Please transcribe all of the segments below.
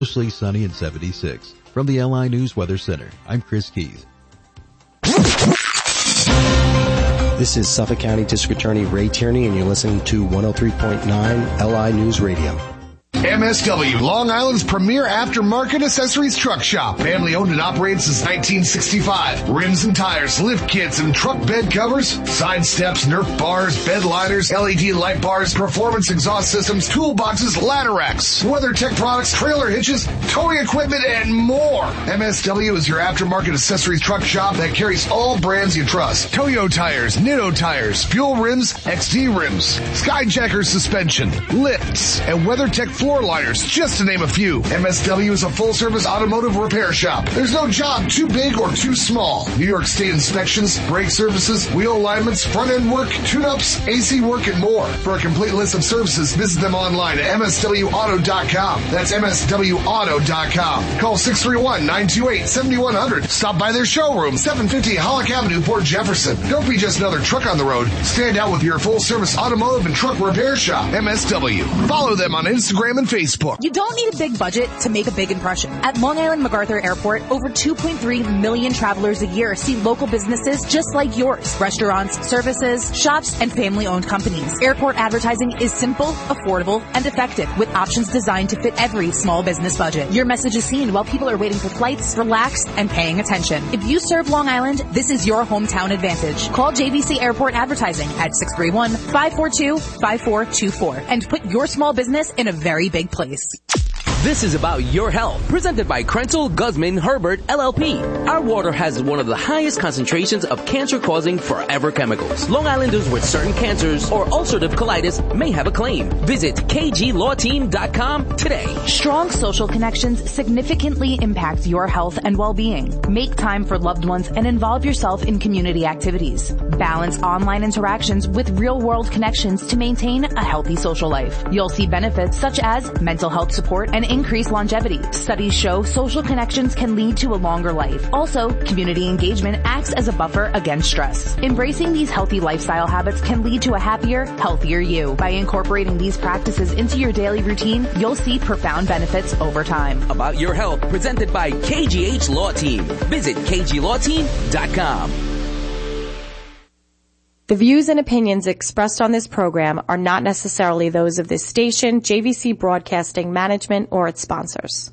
Mostly sunny and 76. From the LI News Weather Center, I'm Chris Keith. This is Suffolk County District Attorney Ray Tierney, and you're listening to 103.9 LI News Radio. MSW, Long Island's premier aftermarket accessories truck shop. Family owned and operated since 1965. Rims and tires, lift kits and truck bed covers, side steps, Nerf bars, bed liners, LED light bars, performance exhaust systems, toolboxes, ladder racks, WeatherTech products, trailer hitches, towing equipment, and more. MSW is your aftermarket accessories truck shop that carries all brands you trust. Toyo tires, Nitto tires, fuel rims, XD rims, Skyjacker suspension, lifts, and WeatherTech floor liners, just to name a few. MSW is a full-service automotive repair shop. There's no job too big or too small. New York State inspections, brake services, wheel alignments, front-end work, tune-ups, AC work, and more. For a complete list of services, visit them online at mswauto.com. That's mswauto.com. Call 631-928-7100. Stop by their showroom, 750 Hollick Avenue, Port Jefferson. Don't be just another truck on the road. Stand out with your full-service automotive and truck repair shop, MSW. Follow them on Instagram and Facebook. You don't need a big budget to make a big impression. At Long Island MacArthur Airport, over 2.3 million travelers a year see local businesses just like yours. Restaurants, services, shops, and family-owned companies. Airport advertising is simple, affordable, and effective, with options designed to fit every small business budget. Your message is seen while people are waiting for flights, relaxed, and paying attention. If you serve Long Island, this is your hometown advantage. Call JVC Airport Advertising at 631-542-5424 and put your small business in a very big place. This is About Your Health, presented by Krenzel Guzman Herbert LLP. Our water has one of the highest concentrations of cancer-causing forever chemicals. Long Islanders with certain cancers or ulcerative colitis may have a claim. Visit kglawteam.com today. Strong social connections significantly impact your health and well-being. Make time for loved ones and involve yourself in community activities. Balance online interactions with real-world connections to maintain a healthy social life. You'll see benefits such as mental health support and increased longevity. Studies show social connections can lead to a longer life. Also, community engagement acts as a buffer against stress. Embracing these healthy lifestyle habits can lead to a happier, healthier you. By incorporating these practices into your daily routine, you'll see profound benefits over time. About Your Health, presented by KGH Law Team. Visit kglawteam.com. The views and opinions expressed on this program are not necessarily those of this station, JVC Broadcasting Management, or its sponsors.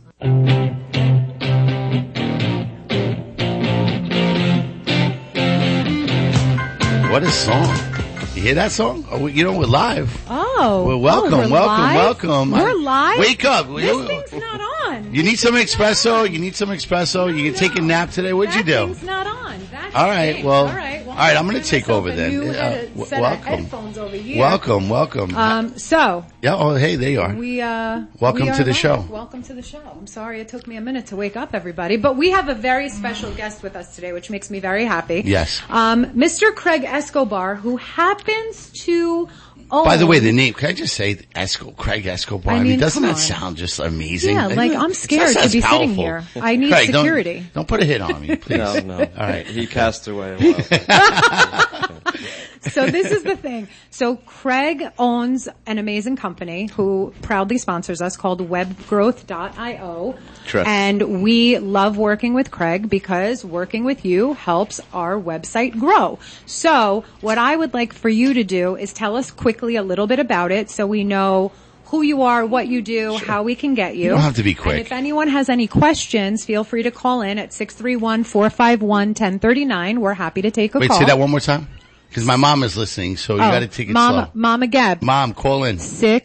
What a song. You hear that song? Oh, we're live. Oh. Well, welcome. We're live? Wake up. This thing's not on. You need some espresso? You can take a nap today? What'd you do? That thing's not on. That's all right. the Well, all right. I'm going to take over then. Welcome. Headphones over here. Welcome. So. Yeah. Oh, hey, there you are. Welcome to the show. Welcome to the show. I'm sorry it took me a minute to wake up, everybody, but we have a very special guest with us today, which makes me very happy. Yes. Mr. Craig Escobar, who happens to own. By the way, the name, can I just say Craig Escobar? I mean, doesn't that on. sound just amazing? Yeah, I'm scared to be sitting here. I need Craig, security. Don't put a hit on me, please. No. All right. He passed away a while ago. So this is the thing. So Craig owns an amazing company who proudly sponsors us called webgrowth.io. Correct. And we love working with Craig because working with you helps our website grow. So what I would like for you to do is tell us quickly a little bit about it so we know who you are, what you do, how we can get you. You don't have to be quick. And if anyone has any questions, feel free to call in at 631-451-1039. We're happy to take a call. Wait, say that one more time. Because my mom is listening, so you got to take it slow. Mama Gab. Mom, call in.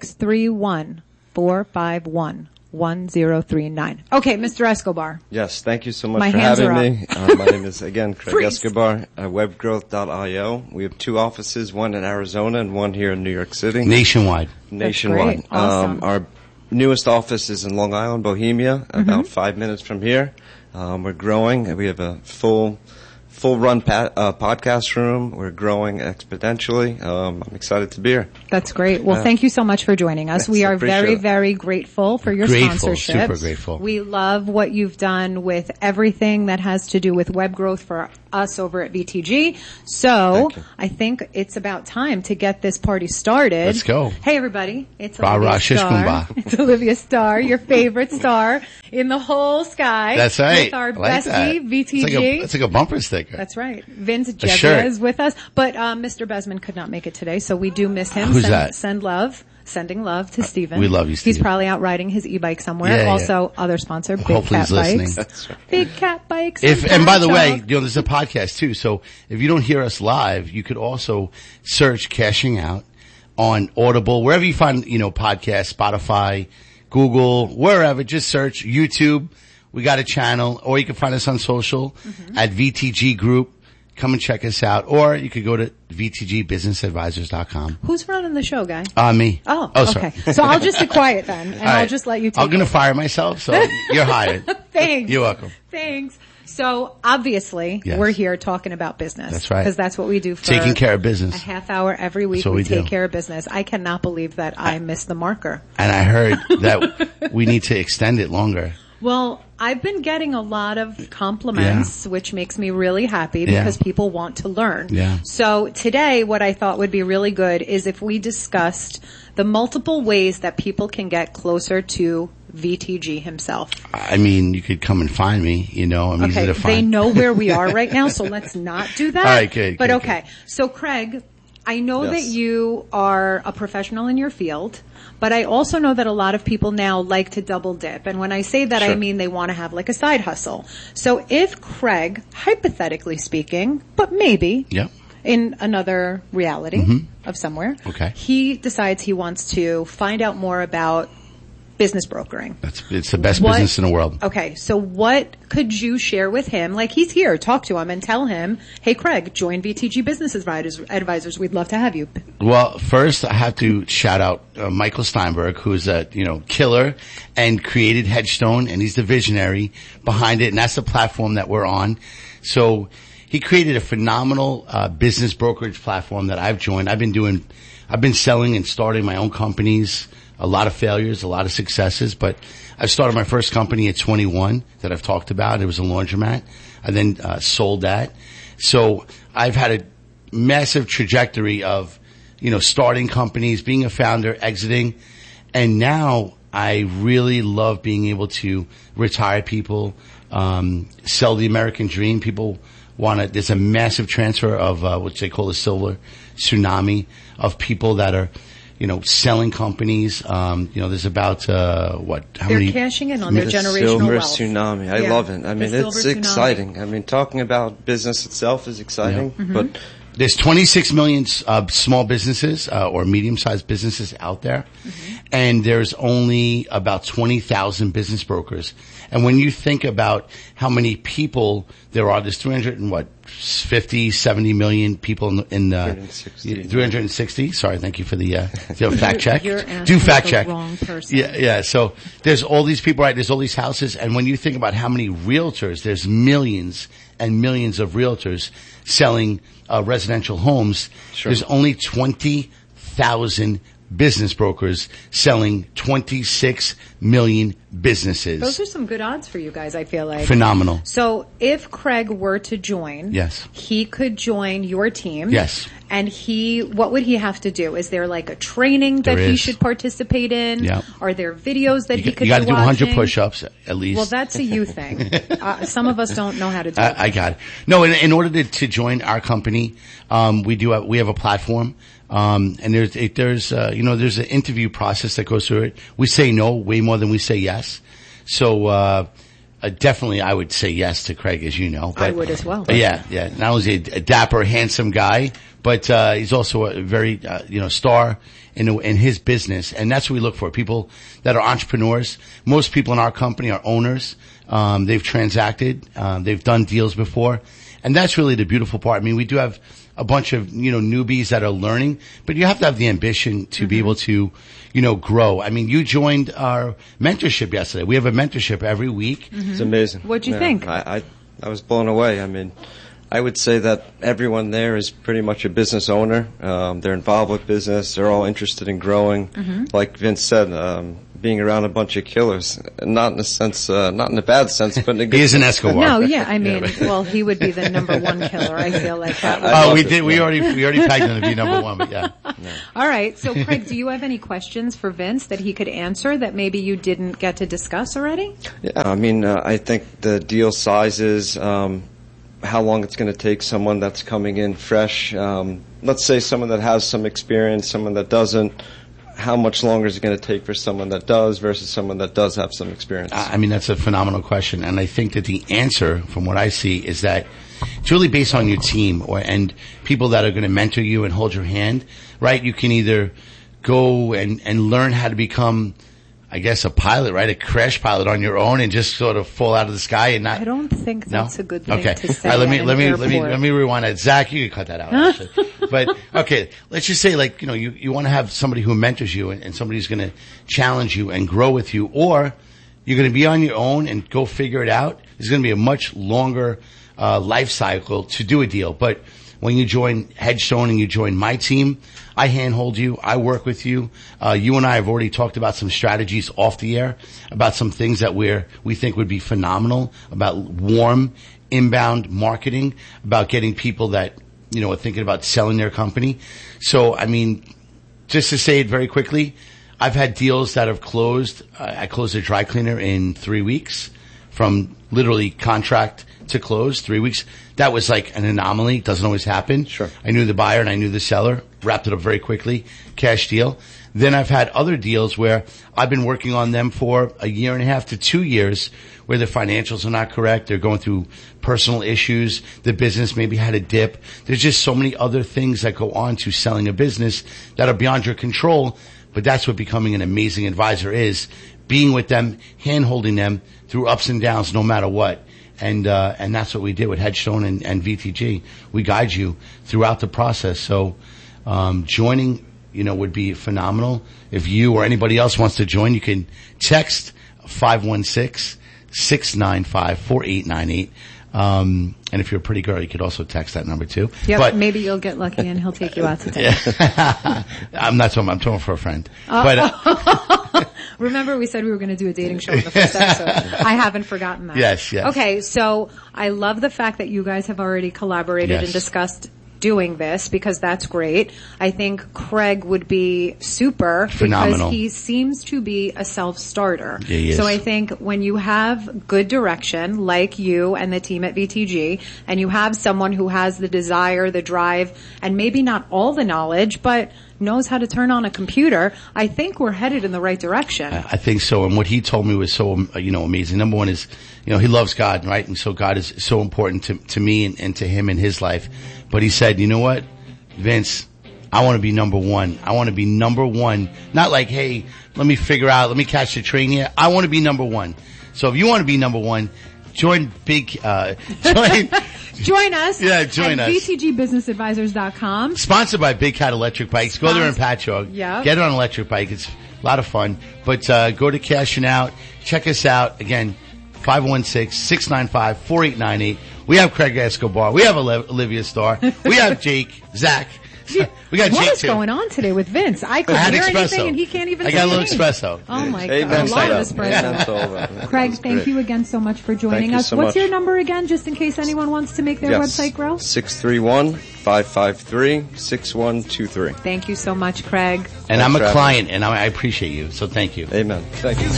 631-451-1039. Okay, Mr. Escobar. Yes, thank you so much for having me. My name is, again, Craig Escobar, webgrowth.io. We have 2 offices, one in Arizona and one here in New York City. Nationwide. That's great. Awesome. Our newest office is in Long Island, Bohemia, about 5 minutes from here. We're growing. We have a full full run podcast room. We're growing exponentially. I'm excited to be here. That's great. Well, thank you so much for joining us. Yes, we are very, very grateful for your sponsorship. Super grateful. We love what you've done with everything that has to do with web growth for us over at VTG. So I think it's about time to get this party started. Let's go. Hey everybody, it's Olivia Starr. It's Olivia Starr, your favorite star in the whole sky. That's right. With our bestie, VTG. It's like a bumper sticker. That's right. Vince Jebia is with us, but Mr. Besman could not make it today, so we do miss him. Who's that? Sending love to Steven. We love you, Steven. He's probably out riding his e-bike somewhere. Also, other sponsor, Big Hopefully Cat he's listening. Bikes. Big Cat Bikes. And by the way, there's a podcast too. So if you don't hear us live, you could also search Cashing Out on Audible, wherever you find, podcasts, Spotify, Google, wherever. Just search YouTube. We got a channel, or you can find us on social at VTG Group. Come and check us out. Or you could go to VTGBusinessAdvisors.com. Who's running the show, guy? Me. Oh, sorry. okay. So I'll just be quiet then, and I'll just let you take I'm going to fire myself, so you're hired. Thanks. You're welcome. Thanks. So obviously, we're here talking about business. That's right. Because that's what we do for taking care of business. A half hour every week. We take care of business. I cannot believe that I missed the marker. And I heard that we need to extend it longer. Well, I've been getting a lot of compliments, which makes me really happy because people want to learn. Yeah. So today, what I thought would be really good is if we discussed the multiple ways that people can get closer to VTG himself. I mean, you could come and find me, I'm easy to find. They know where we are right now, so let's not do that. All right, good. But okay. So Craig, I know that you are a professional in your field, but I also know that a lot of people now like to double dip. And when I say that, I mean they want to have like a side hustle. So if Craig, hypothetically speaking, but maybe in another reality of somewhere, he decides he wants to find out more about business brokering. It's the best business in the world. Okay, so what could you share with him? Like, he's here, talk to him and tell him, hey Craig, join VTG Business Advisors. We'd love to have you. Well, first I have to shout out Michael Steinberg, who's a, killer and created Headstone, and he's the visionary behind it, and that's the platform that we're on. So he created a phenomenal business brokerage platform that I've joined. I've been selling and starting my own companies. A lot of failures, a lot of successes, but I started my first company at 21 that I've talked about. It was a laundromat. I then sold that. So I've had a massive trajectory of, starting companies, being a founder, exiting, and now I really love being able to retire people, sell the American dream. People there's a massive transfer of what they call the silver tsunami of people that are selling companies. There's about, how many? They're cashing in on their generational silver wealth. Tsunami. I love it. I mean, it's exciting. I mean, talking about business itself is exciting, but there's 26 million small businesses or medium-sized businesses out there, and there's only about 20,000 business brokers. And when you think about how many people there are, there's 70 million people in 360. Sorry, thank you for the fact check. Do fact check. Wrong person. Yeah. So there's all these people, right? There's all these houses, and when you think about how many realtors, there's millions and millions of realtors selling residential homes. There's only 20,000 business brokers selling 26 million businesses. Those are some good odds for you guys, I feel like. Phenomenal. So if Craig were to join, he could join your team. Yes. And what would he have to do? Is there like a training that he should participate in? Yeah. Are there videos that he could be watching? You got to do 100 push-ups at least. Well, that's a you thing. Some of us don't know how to do it. I got it. No, in order to join our company, we have a platform. And there's an interview process that goes through it. We say no way more than we say yes. So, definitely I would say yes to Craig, as you know. But, I would as well. Yeah. Not only is he a dapper, handsome guy, but, he's also a very, star in his business. And that's what we look for. People that are entrepreneurs. Most people in our company are owners. They've transacted. They've done deals before. And that's really the beautiful part. I mean, we do have a bunch of, newbies that are learning, but you have to have the ambition to be able to, grow. I mean, you joined our mentorship yesterday. We have a mentorship every week. It's amazing. What'd you think? I was blown away. I mean, I would say that everyone there is pretty much a business owner. They're involved with business. They're all interested in growing. Mm-hmm. Like Vince said, being around a bunch of killers, not in a sense, not in a bad sense, but in a good He is an Escobar. No, yeah, I mean, well, he would be the number one killer. I feel like that. We already pegged him to be number one, but yeah. All right. So, Craig, do you have any questions for Vince that he could answer that maybe you didn't get to discuss already? Yeah, I mean, I think the deal sizes, how long it's going to take someone that's coming in fresh. Let's say someone that has some experience, someone that doesn't. How much longer is it going to take for someone that does versus someone that does have some experience? I mean, that's a phenomenal question. And I think that the answer, from what I see, is that it's really based on your team and people that are going to mentor you and hold your hand, right? You can either go and learn how to become, I guess, a pilot, right? A crash pilot on your own and just sort of fall out of the sky and not. I don't think that's a good thing to say. All right, let me rewind that. Zach, you can cut that out, actually. But, okay, let's just say, you want to have somebody who mentors you and somebody who's going to challenge you and grow with you, or you're going to be on your own and go figure it out. There's going to be a much longer life cycle to do a deal. But when you join Headstone and you join my team, I handhold you. I work with you. You and I have already talked about some strategies off the air, about some things that we think would be phenomenal, about warm inbound marketing, about getting people that, are thinking about selling their company. So, I mean, just to say it very quickly, I've had deals that have closed. I closed a dry cleaner in 3 weeks, from literally contract to close, 3 weeks. That was like an anomaly. It doesn't always happen. Sure. I knew the buyer and I knew the seller, wrapped it up very quickly, cash deal. Then I've had other deals where I've been working on them for 1.5 to 2 years, where the financials are not correct. They're going through personal issues. The business maybe had a dip. There's just so many other things that go on to selling a business that are beyond your control. But that's what becoming an amazing advisor is. Being with them, hand-holding them through ups and downs, no matter what. And that's what we did with Headstone and VTG. We guide you throughout the process. So, joining, would be phenomenal. If you or anybody else wants to join, you can text 516-695-4898. And if you're a pretty girl, you could also text that number too. Yep, but maybe you'll get lucky and he'll take you out to dinner. I'm talking for a friend. Remember we said we were going to do a dating show in the first episode. I haven't forgotten that. Yes. Okay, so I love the fact that you guys have already collaborated and discussed doing this, because that's great. I think Craig would be super phenomenal, because he seems to be a self-starter. Yeah, he is. So I think when you have good direction, like you and the team at VTG, and you have someone who has the desire, the drive, and maybe not all the knowledge, but knows how to turn on a computer, I think we're headed in the right direction. I think so. And what he told me was so, amazing. Number one is, he loves God, right? And so God is so important to me and to him in his life. But he said, you know what, Vince, I want to be number one. I want to be number one. Not like, hey, let me catch the train here. I want to be number one. So if you want to be number one, join us. Yeah, join us. VTGBusinessAdvisors.com. Sponsored by Big Cat Electric Bikes. Go there in Patchogue. Yeah. Get it on an electric bike. It's a lot of fun. But go to Cashing Out. Check us out. Again, 516-695-4898. We have Craig Escobar. We have Olivia Starr. We have Jake, Zach. We got Jake too. What is going on today with Vince? I couldn't hear anything and he can't even I got a little espresso. Oh my God. A lot of espresso. Craig, thank you again so much for joining us. What's your number again, just in case anyone wants to make their website grow? 631-553-6123. Thank you so much, Craig. And I'm a client and I appreciate you. So thank you. Amen. Thank you.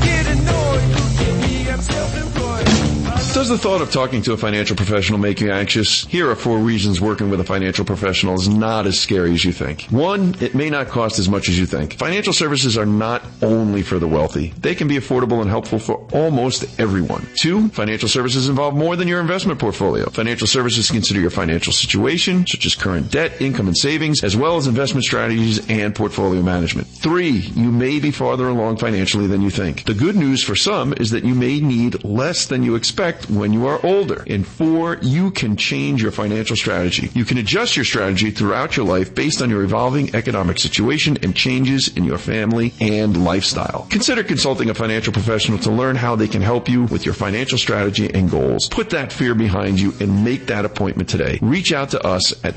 Does the thought of talking to a financial professional make you anxious? Here are 4 reasons working with a financial professional is not as scary as you think. 1, it may not cost as much as you think. Financial services are not only for the wealthy. They can be affordable and helpful for almost everyone. 2, financial services involve more than your investment portfolio. Financial services consider your financial situation, such as current debt, income, and savings, as well as investment strategies and portfolio management. 3, you may be farther along financially than you think. The good news for some is that you may need less than you expect when you are older. And 4, you can change your financial strategy. You can adjust your strategy throughout your life based on your evolving economic situation and changes in your family and lifestyle. Consider consulting a financial professional to learn how they can help you with your financial strategy and goals. Put that fear behind you and make that appointment today. Reach out to us at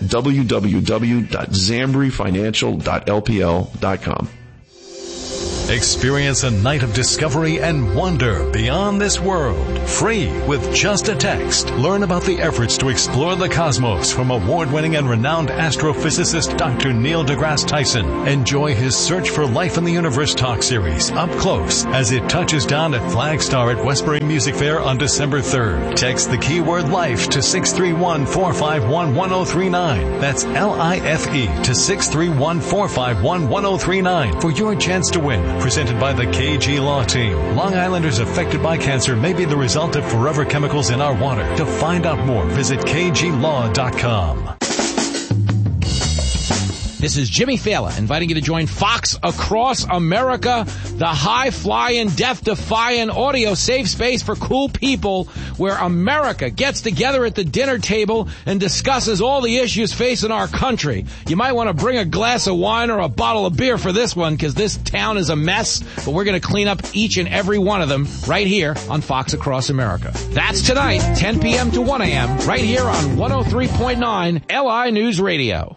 www.zambrifinancial.lpl.com. Experience a night of discovery and wonder beyond this world. Free with just a text. Learn about the efforts to explore the cosmos from award-winning and renowned astrophysicist Dr. Neil deGrasse Tyson. Enjoy his Search for Life in the Universe talk series up close as it touches down at Flagstar at Westbury Music Fair on December 3rd. Text the keyword LIFE to 631-451-1039. That's LIFE to 631-451-1039 for your chance to win. Presented by the KG Law Team. Long Islanders affected by cancer may be the result of forever chemicals in our water. To find out more, visit kglaw.com. This is Jimmy Fallon inviting you to join Fox Across America, the high-flying, death-defying audio safe space for cool people where America gets together at the dinner table and discusses all the issues facing our country. You might want to bring a glass of wine or a bottle of beer for this one because this town is a mess, but we're going to clean up each and every one of them right here on Fox Across America. That's tonight, 10 p.m. to 1 a.m., right here on 103.9 LI News Radio.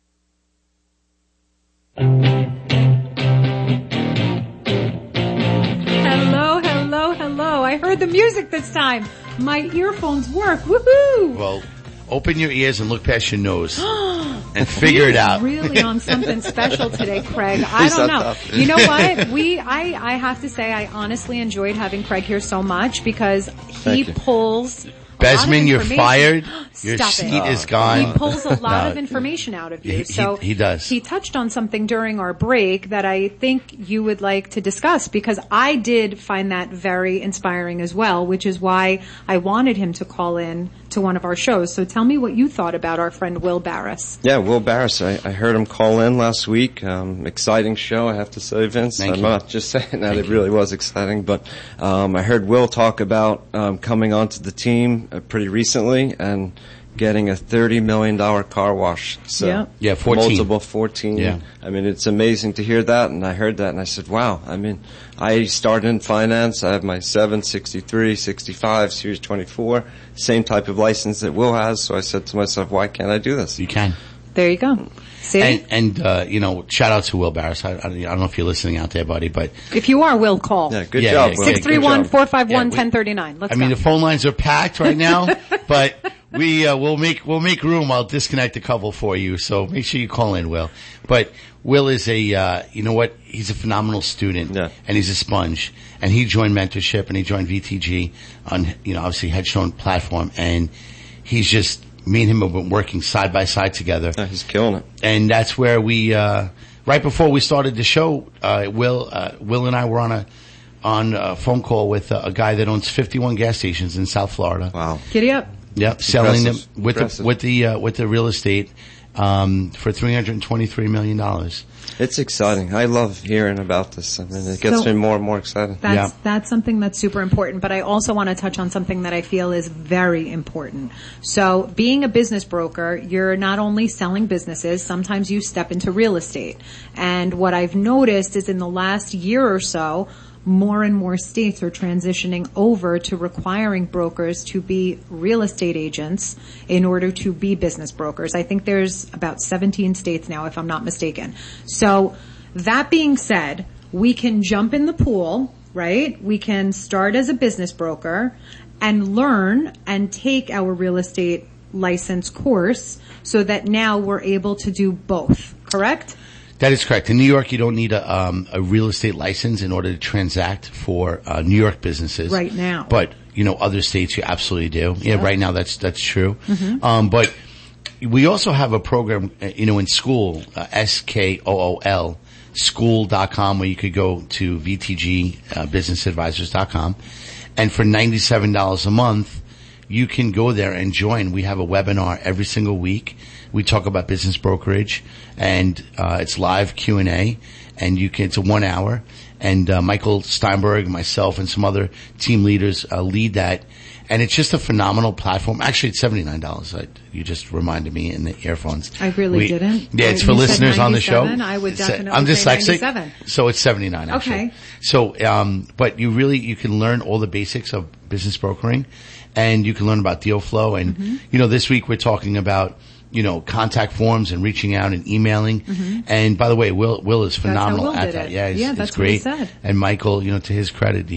Hello. I heard the music this time. My earphones work. Woohoo! Well, open your ears and look past your nose and figure it out. Really on something special today, Craig. I don't know. You know what? I have to say I honestly enjoyed having Craig here so much because he pulls Besman, you're fired. Your seat is gone. He pulls a lot of information out of you. So he does. He touched on something during our break that I think you would like to discuss because I did find that very inspiring as well, which is why I wanted him to call in to one of our shows. So tell me what you thought about our friend Will Barris. Yeah, Will Barris. I heard him call in last week. Exciting show, I have to say, Vince. I'm not just saying that. It really was exciting. But I heard Will talk about coming onto the team pretty recently and getting a $30 million car wash. So yeah, 14. Multiple 14. Yeah. I mean, it's amazing to hear that. And I heard that and I said, wow. I mean, I started in finance. I have my 7, 63, 65, Series 24, same type of license that Will has. So I said to myself, why can't I do this? You can. There you go. See? And you know, shout out to Will Barris. I don't know if you're listening out there, buddy, but if you are, Will, call. Yeah, good job. 631-451-1039. Let's go. The phone lines are packed right now, but we'll make room. I'll disconnect a couple for you, so make sure you call in, Will. But Will is you know what? He's a phenomenal student, and he's a sponge. And he joined mentorship, and he joined VTG on, obviously Headstone platform, and he's just. Me and him have been working side by side together. Yeah, he's killing it. And that's where we, right before we started the show, Will and I were on a phone call with a guy that owns 51 gas stations in South Florida. Wow. Giddy up. Yep. Selling them with the real estate, for $323 million. It's exciting. I love hearing about this. I mean, it gets me more and more excited. That's something that's super important, but I also want to touch on something that I feel is very important. So being a business broker, you're not only selling businesses, sometimes you step into real estate. And what I've noticed is in the last year or so, more and more states are transitioning over to requiring brokers to be real estate agents in order to be business brokers. I think there's about 17 states now, if I'm not mistaken. So that being said, we can jump in the pool, right? We can start as a business broker and learn and take our real estate license course so that now we're able to do both, correct? That is correct. In New York, you don't need a real estate license in order to transact for New York businesses. Right now. But, other states you absolutely do. Yeah, right now that's true. Mm-hmm. But we also have a program, in school, SKOOL, school.com, where you could go to VTGbusinessadvisors.com. And for $97 a month, you can go there and join. We have a webinar every single week. We talk about business brokerage, and it's live Q&A, and it's a 1 hour, and Michael Steinberg, myself, and some other team leaders lead that. And it's just a phenomenal platform. Actually, it's $79. You just reminded me in the earphones. I really didn't. Yeah, it's for listeners on the show. I would definitely I'm dyslexic, 97. so it's $79 actually. Okay. So, but you can learn all the basics of business brokering, and you can learn about deal flow. And this week we're talking about contact forms and reaching out and emailing. And by the way, Will is phenomenal at that. Yeah, that's it's great. What he said. And Michael, to his credit,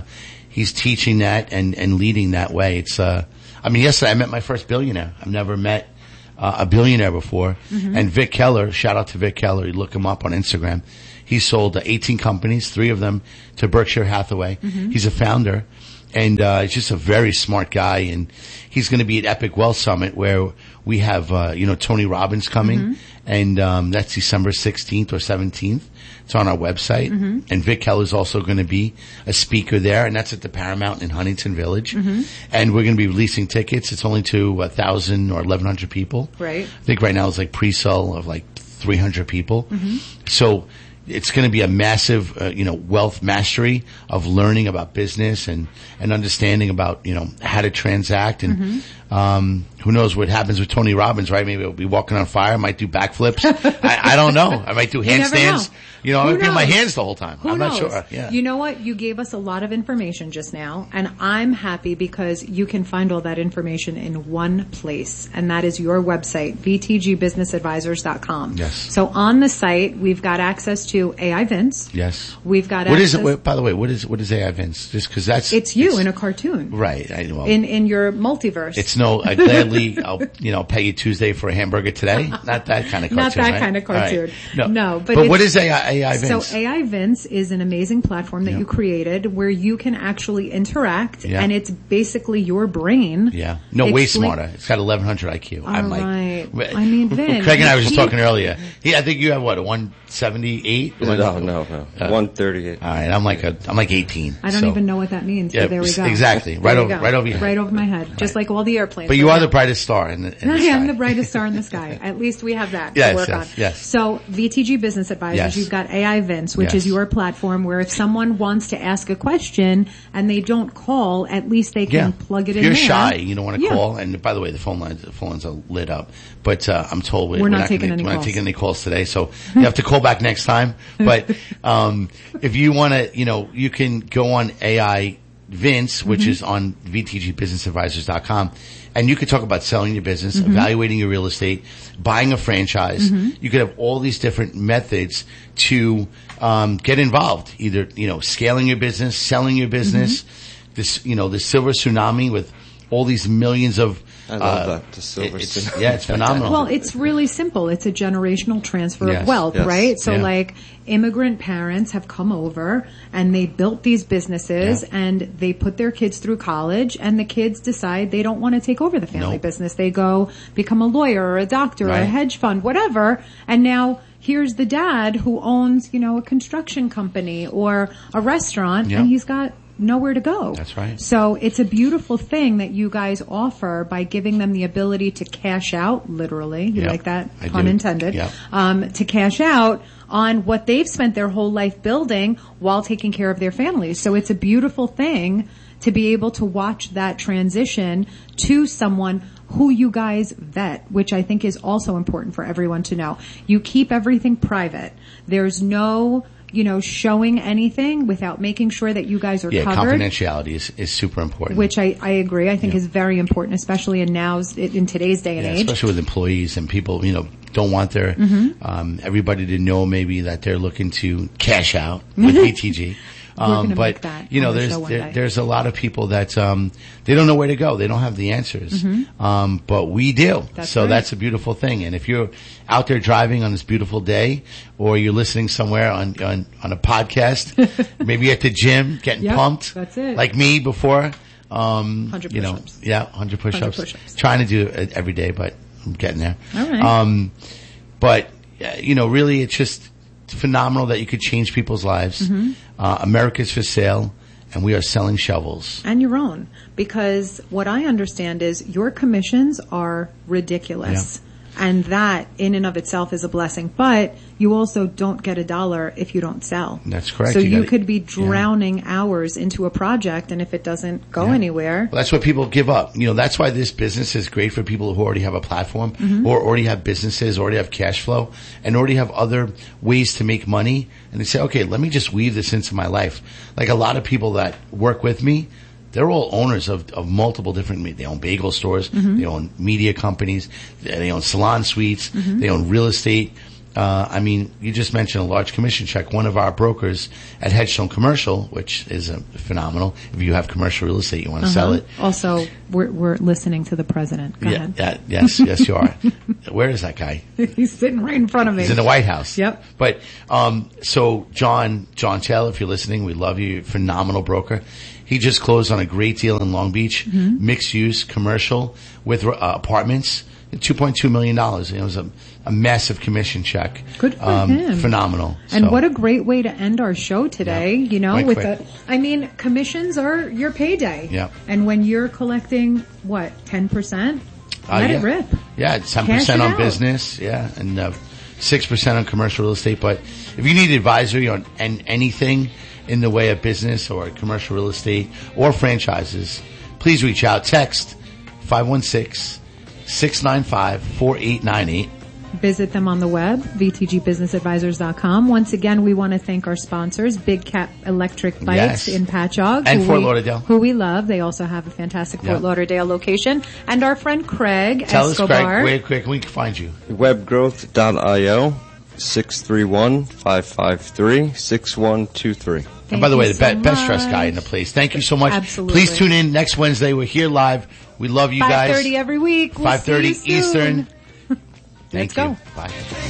he's teaching that and leading that way. It's, yesterday I met my first billionaire. I've never met a billionaire before. And Vic Keller, shout out to Vic Keller. You look him up on Instagram. He sold 18 companies, 3 of them to Berkshire Hathaway. He's a founder, and he's just a very smart guy. And he's going to be at Epic Wealth Summit, where we have Tony Robbins coming, and that's December 16th or 17th. It's on our website. And Vic Keller is also going to be a speaker there, and that's at the Paramount in Huntington Village. And we're going to be releasing tickets. It's only to 1,000 or 1,100 people. Right. I think right now it's like pre-sale of like 300 people. So it's going to be a massive, wealth mastery of learning about business and understanding about, how to transact. And, who knows what happens with Tony Robbins, right? Maybe he'll be walking on fire. I might do backflips. I don't know. I might do handstands. I might do my hands the whole time. I'm not sure. Yeah. You know what? You gave us a lot of information just now, and I'm happy because you can find all that information in one place, and that is your website, vtgbusinessadvisors.com. Yes. So on the site, we've got access to AI Vince. Yes. We've got What access. is it? By the way, what is AI Vince? Just because It's you in a cartoon. Right. In your multiverse. It's I gladly, I'll pay you Tuesday for a hamburger today. Not that kind of cartoon. Not that right? kind of cartoon. Right. No, but what is AI Vince? So AI Vince is an amazing platform that you created where you can actually interact, and it's basically your brain. Yeah. No, way smarter. It's got 1,100 IQ. Right. I mean, Vince. Craig and I were just talking earlier. I think you have what, a 178? No. 138. All right. I'm like 18. I don't even know what that means, but there we go. Exactly. Right over your head. Right over my head. Just like all the airplanes. But you are the brightest star in the sky. I am the brightest star in the sky. At least we have that to work on. Yes. So VTG Business Advisors, you've got AI Vince, which is your platform where if someone wants to ask a question and they don't call, at least they can plug it in there. If you're shy, you don't want to call. And by the way, the phone lines are lit up. But I'm told we're not taking any calls today, so you have to call back next time. But if you want to, you can go on AI Vince, which is on vtgbusinessadvisors.com, and you could talk about selling your business, evaluating your real estate, buying a franchise. You could have all these different methods to get involved, either scaling your business, selling your business, this the silver tsunami with all these millions of I love that. The silver tsunami. Yeah, it's phenomenal. Well, it's really simple. It's a generational transfer of wealth, right? So like immigrant parents have come over and they built these businesses and they put their kids through college, and the kids decide they don't want to take over the family business. They go become a lawyer or a doctor or a hedge fund, whatever. And now here's the dad who owns, a construction company or a restaurant, and he's got nowhere to go. That's right. So it's a beautiful thing that you guys offer by giving them the ability to cash out, literally. You like that? Pun intended. To cash out on what they've spent their whole life building while taking care of their families. So it's a beautiful thing to be able to watch that transition to someone who you guys vet, which I think is also important for everyone to know. You keep everything private. There's no showing anything without making sure that you guys are covered. Confidentiality is super important. Which I agree. I think is very important, especially in today's day and age. Especially with employees and people, don't want their, everybody to know maybe that they're looking to cash out with VTG. But there's a lot of people that they don't know where to go. They don't have the answers. But we do. That's a beautiful thing. And if you're out there driving on this beautiful day, or you're listening somewhere on a podcast, maybe at the gym getting pumped, that's it. like me before, 100 push-ups. 100 push-ups. Trying to do it every day, but I'm getting there. All right. But really, it's just phenomenal that you could change people's lives. America's for sale, and we are selling shovels. And your own. Because what I understand is your commissions are ridiculous. And that in and of itself is a blessing. But you also don't get $1 if you don't sell. That's correct. So you could be drowning hours into a project, and if it doesn't go anywhere. Well, that's why people give up. That's why this business is great for people who already have a platform, or already have businesses, already have cash flow, and already have other ways to make money. And they say, okay, let me just weave this into my life. Like a lot of people that work with me, they're all owners of multiple different, they own bagel stores, they own media companies, they own salon suites, they own real estate. You just mentioned a large commission check. One of our brokers at Headstone Commercial, which is phenomenal. If you have commercial real estate, you want to sell it. Also, we're listening to the president. Go ahead. Yes, you are. Where is that guy? He's sitting right in front of me. He's in the White House. Yep. But, so John Taylor, if you're listening, we love you. Phenomenal broker. He just closed on a great deal in Long Beach, mixed use commercial with apartments. $2.2 million. It was a massive commission check. Good for him. Phenomenal. And what a great way to end our show today, Quite quick. Commissions are your payday. Yeah. And when you're collecting, 10%? Let it rip. Yeah, 10% on business. Yeah. And 6% on commercial real estate. But if you need advisory on anything in the way of business or commercial real estate or franchises, please reach out. Text 516-695-4898. Visit them on the web, vtgbusinessadvisors.com. Once again, we want to thank our sponsors, Big Cat Electric Bikes in Patchogue. And Fort Lauderdale. Who we love. They also have a fantastic Fort Lauderdale location. And our friend Craig Escobar. Tell us, Craig, where quick we can find you. Webgrowth.io, 631-553-6123. And by the way, the best dressed guy in the place. Thank you so much. Absolutely. Please tune in next Wednesday. We're here live. We love you guys. 5:30 every week. 5:30 Eastern. Let's Thank you. go. Bye.